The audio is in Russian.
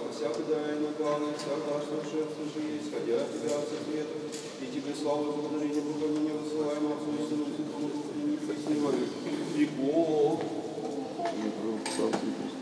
всяко дай наганы, всяко что шествуешь есть, исходя от тебя со света, и тебе славу и благодарение, поклонение высылаем Отцу и Сыну и Святому Духу, и не пресневаю веков.